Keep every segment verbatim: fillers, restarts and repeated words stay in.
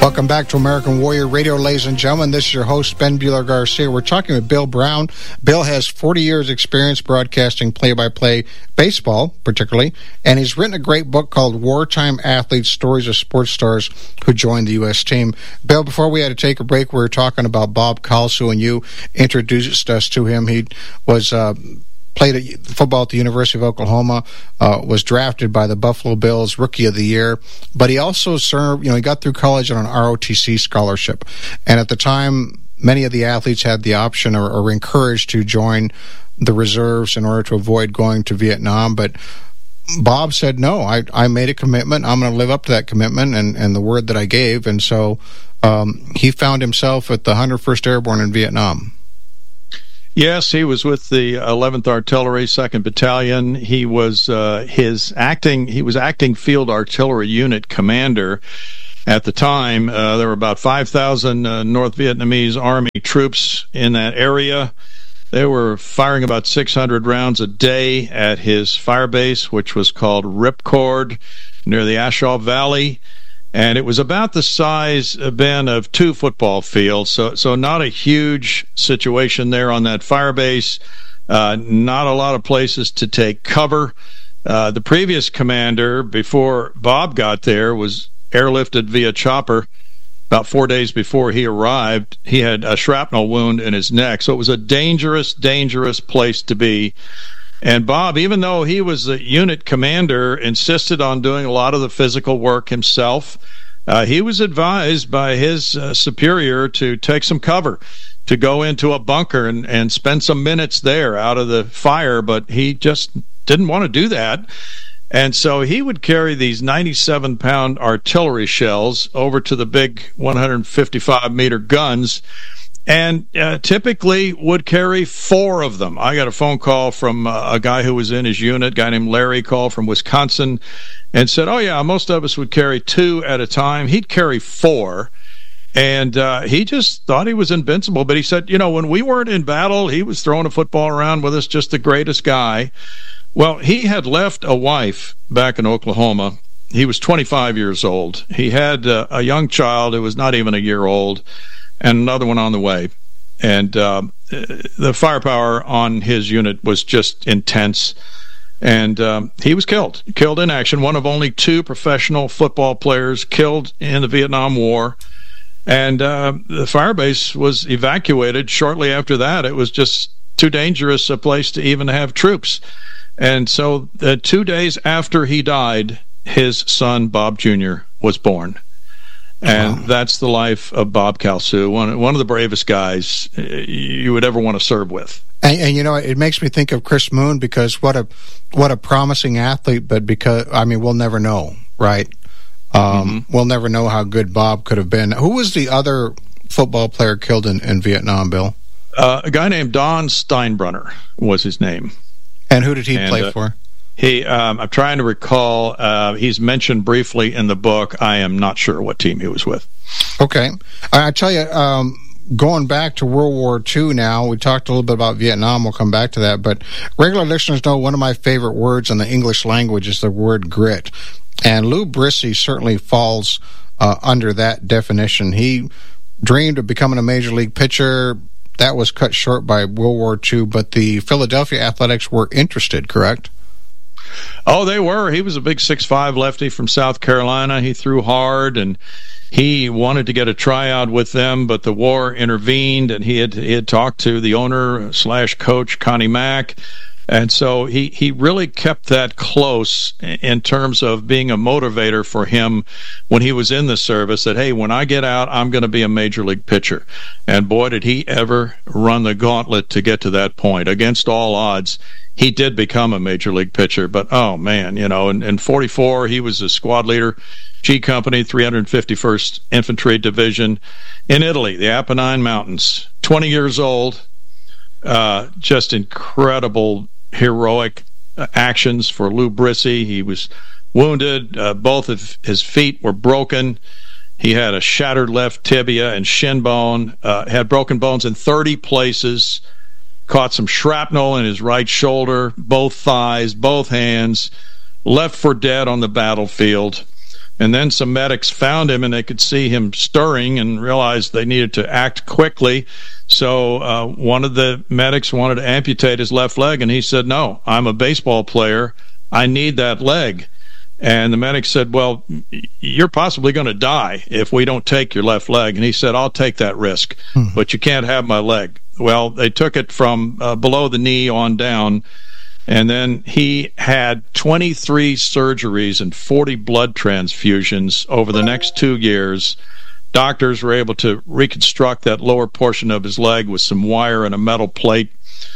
Welcome back to American Warrior Radio, ladies and gentlemen. This is your host, Ben Bueller Garcia. We're talking with Bill Brown. Bill has forty years experience broadcasting play-by-play baseball, particularly, and he's written a great book called Wartime Athletes, Stories of Sports Stars Who Joined the U S Team. Bill, before we had to take a break, we were talking about Bob Kalsu, and you introduced us to him. He was... Uh, played at football at the University of Oklahoma, uh, was drafted by the Buffalo Bills Rookie of the Year, but he also served, you know, he got through college on an R O T C scholarship. And at the time, many of the athletes had the option or, or were encouraged to join the reserves in order to avoid going to Vietnam. But Bob said, no, I, I made a commitment. I'm going to live up to that commitment and, and the word that I gave. And so um, he found himself at the one hundred first Airborne in Vietnam. Yes, he was with the eleventh Artillery, second Battalion. He was uh, his acting. He was acting Field Artillery Unit commander at the time. Uh, there were about five thousand uh, North Vietnamese Army troops in that area. They were firing about six hundred rounds a day at his fire base, which was called Ripcord, near the Ashaw Valley. And it was about the size, Ben, of two football fields, so so not a huge situation there on that fire base, uh, not a lot of places to take cover. Uh, the previous commander, before Bob got there, was airlifted via chopper about four days before he arrived. He had a shrapnel wound in his neck, so it was a dangerous, dangerous place to be. And Bob, even though he was the unit commander, insisted on doing a lot of the physical work himself. Uh, he was advised by his uh, superior to take some cover, to go into a bunker and, and spend some minutes there out of the fire, but he just didn't want to do that. And so he would carry these ninety-seven pound artillery shells over to the big one hundred fifty-five meter guns, and uh, typically would carry four of them. I got a phone call from uh, a guy who was in his unit, a guy named Larry, called from Wisconsin, and said, oh, yeah, most of us would carry two at a time. He'd carry four, and uh, he just thought he was invincible. But he said, you know, when we weren't in battle, he was throwing a football around with us, just the greatest guy. Well, he had left a wife back in Oklahoma. He was twenty-five years old. He had uh, a young child who was not even a year old, and another one on the way. And uh, the firepower on his unit was just intense. And um, he was killed, killed in action, one of only two professional football players killed in the Vietnam War. And uh, the firebase was evacuated shortly after that. It was just too dangerous a place to even have troops. And so uh, two days after he died, his son, Bob Junior, was born. And wow. That's the life of Bob Kalsu, one, one of the bravest guys you would ever want to serve with. And, and you know, it makes me think of Chris Moon, because what a what a promising athlete, but because, I mean, we'll never know, right? Um, mm-hmm. We'll never know how good Bob could have been. Who was the other football player killed in, in Vietnam, Bill? Uh, a guy named Don Steinbrunner was his name. And who did he and, play uh, for? He, um, I'm trying to recall. Uh, he's mentioned briefly in the book. I am not sure what team he was with. Okay. I, I tell you, um, going back to World War Two now, we talked a little bit about Vietnam. We'll come back to that. But regular listeners know one of my favorite words in the English language is the word grit. And Lou Brissy certainly falls uh, under that definition. He dreamed of becoming a major league pitcher. That was cut short by World War Two, but the Philadelphia Athletics were interested, correct? Oh, they were. He was a big six five lefty from South Carolina. He threw hard, and he wanted to get a tryout with them, but the war intervened, and he had he had talked to the owner slash coach, Connie Mack, and so he, he really kept that close in terms of being a motivator for him when he was in the service, that, hey, when I get out, I'm going to be a major league pitcher. And boy, did he ever run the gauntlet to get to that point. Against all odds, he did become a major league pitcher, but oh man, you know, in, in forty-four, he was a squad leader, G Company, three hundred fifty-first Infantry Division in Italy, the Apennine Mountains, twenty years old, uh, just incredible, heroic uh, actions for Lou Brissy. He was wounded, uh, both of his feet were broken. He had a shattered left tibia and shin bone, uh, had broken bones in thirty places, caught some shrapnel in his right shoulder, both thighs, both hands, left for dead on the battlefield. And then some medics found him, and they could see him stirring and realized they needed to act quickly. So uh, one of the medics wanted to amputate his left leg, and he said, no, I'm a baseball player. I need that leg. And the medic said, well, you're possibly going to die if we don't take your left leg. And he said, I'll take that risk, hmm. but you can't have my leg. Well, they took it from uh, below the knee on down. And then he had twenty-three surgeries and forty blood transfusions over the next two years. Doctors were able to reconstruct that lower portion of his leg with some wire and a metal plate.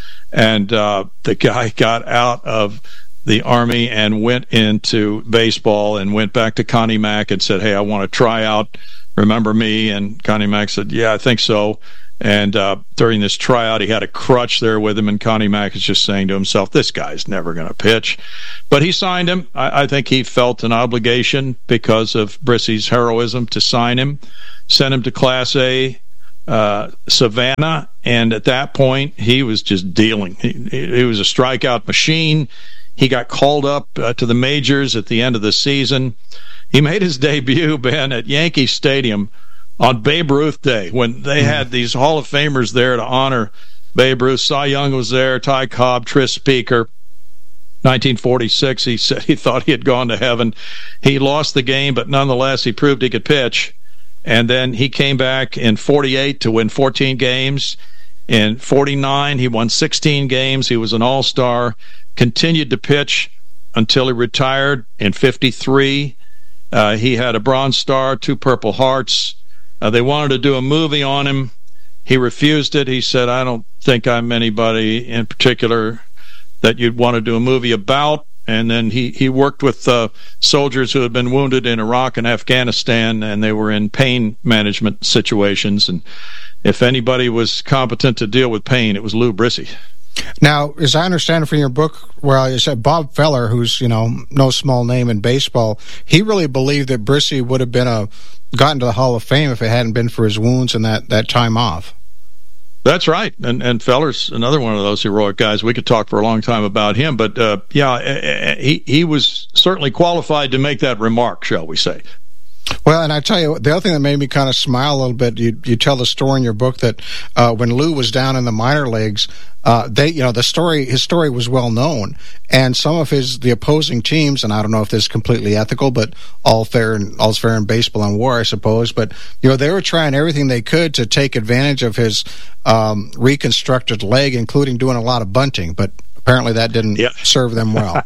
And uh, the guy got out of the Army and went into baseball and went back to Connie Mack and said, hey, I want to try out. Remember me? And Connie Mack said, yeah, I think so. And uh, during this tryout, he had a crutch there with him, and Connie Mack is just saying to himself, this guy's never going to pitch. But he signed him. I, I think he felt an obligation because of Brissy's heroism to sign him, sent him to Class A uh, Savannah, and at that point, he was just dealing. He, he was a strikeout machine. He got called up uh, to the majors at the end of the season. He made his debut, Ben, at Yankee Stadium on Babe Ruth Day, when they had these Hall of Famers there to honor Babe Ruth. Cy Young was there, Ty Cobb, Tris Speaker. nineteen forty-six, he said he thought he had gone to heaven. He lost the game, but nonetheless, he proved he could pitch. And then he came back in forty-eight to win fourteen games. In forty-nine, he won sixteen games. He was an all-star, continued to pitch until he retired in fifty-three. Uh, he had a Bronze Star, two Purple Hearts. Uh, they wanted to do a movie on him. He refused it. He said, I don't think I'm anybody in particular that you'd want to do a movie about. And then he, he worked with uh, soldiers who had been wounded in Iraq and Afghanistan, and they were in pain management situations. And if anybody was competent to deal with pain, it was Lou Brissy. Now, as I understand it from your book, well, you said Bob Feller, who's, you know, no small name in baseball, he really believed that Brissy would have been a gotten to the Hall of Fame if it hadn't been for his wounds and that, that time off. That's right. And and Feller's another one of those heroic guys. We could talk for a long time about him, but uh, yeah, he, he was certainly qualified to make that remark, shall we say. Well, and I tell you, the other thing that made me kind of smile a little bit, you you tell the story in your book that uh, when Lou was down in the minor leagues, uh, they, you know, the story, his story was well known, and some of his the opposing teams, and I don't know if this is completely ethical, but all fair and all's fair in baseball and war, I suppose. But you know, they were trying everything they could to take advantage of his um, reconstructed leg, including doing a lot of bunting. But apparently, that didn't yeah. serve them well.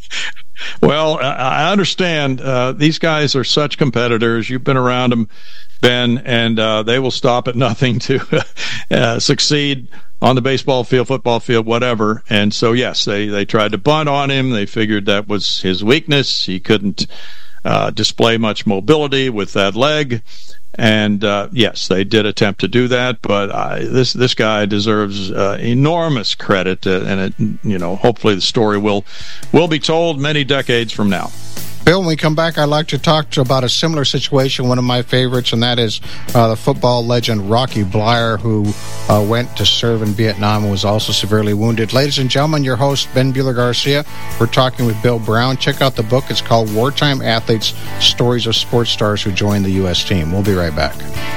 Well, I understand uh, these guys are such competitors. You've been around them, Ben, and uh, they will stop at nothing to uh, succeed on the baseball field, football field, whatever. And so, yes, they, they tried to bunt on him. They figured that was his weakness. He couldn't uh, display much mobility with that leg. And uh, yes, they did attempt to do that, but uh, this this guy deserves uh, enormous credit, uh, and it, you know, hopefully the story will will be told many decades from now. Bill, when we come back, I'd like to talk to about a similar situation, one of my favorites, and that is uh, the football legend Rocky Bleier, who uh, went to serve in Vietnam and was also severely wounded. Ladies and gentlemen, your host, Ben Buehler-Garcia. We're talking with Bill Brown. Check out the book. It's called Wartime Athletes, Stories of Sports Stars Who Joined the U S Team. We'll be right back.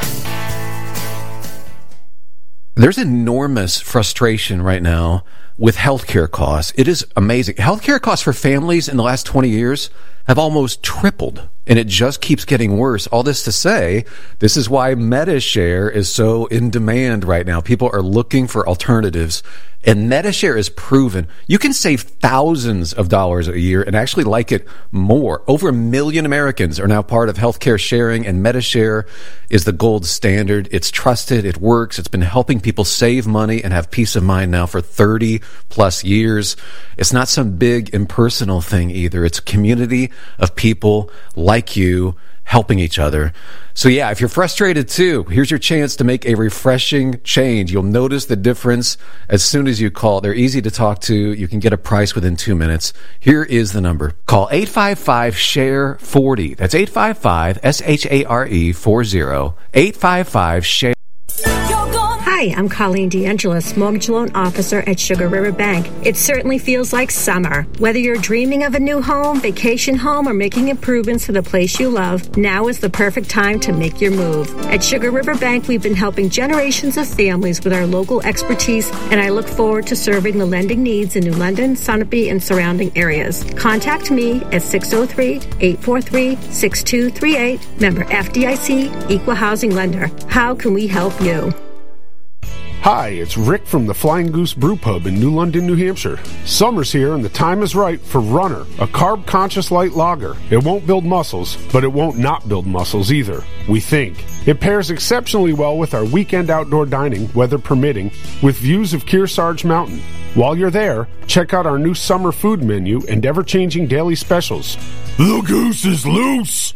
There's enormous frustration right now with healthcare costs. It is amazing. Healthcare costs for families in the last twenty years have almost tripled, and it just keeps getting worse. All this to say, this is why Medi-Share is so in demand right now. People are looking for alternatives, and Medi-Share is proven. You can save thousands of dollars a year and actually like it more. Over a million Americans are now part of healthcare sharing, and Medi-Share is the gold standard. It's trusted. It works. It's been helping people save money and have peace of mind now for thirty plus years. It's not some big impersonal thing either. It's a community of people like you helping each other. So yeah, if you're frustrated too, here's your chance to make a refreshing change. You'll notice the difference as soon as you call. They're easy to talk to. You can get a price within two minutes. Here is the number. Call eight five five, S H A R E, forty. That's eight five five, S H A R E, forty. eight five five, S H A R E. Hi, Hi, I'm Colleen DeAngelis, Mortgage Loan Officer at Sugar River Bank. It certainly feels like summer. Whether you're dreaming of a new home, vacation home, or making improvements to the place you love, now is the perfect time to make your move. At Sugar River Bank, we've been helping generations of families with our local expertise, and I look forward to serving the lending needs in New London, Sunapee, and surrounding areas. Contact me at six oh three, eight four three, six two three eight, member F D I C, Equal Housing Lender. How can we help you? Hi, it's Rick from the Flying Goose Brew Pub in New London, New Hampshire. Summer's here and the time is right for Runner, a carb-conscious light lager. It won't build muscles, but it won't not build muscles either, we think. It pairs exceptionally well with our weekend outdoor dining, weather permitting, with views of Kearsarge Mountain. While you're there, check out our new summer food menu and ever-changing daily specials. The goose is loose!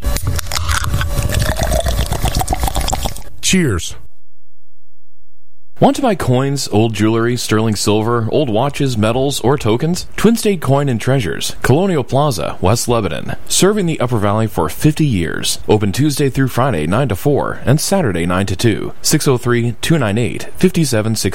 Cheers. Want to buy coins, old jewelry, sterling silver, old watches, medals, or tokens? Twin State Coin and Treasures, Colonial Plaza, West Lebanon. Serving the Upper Valley for fifty years. Open Tuesday through Friday, nine to four, and Saturday, nine to two. six oh three, two nine eight, five seven six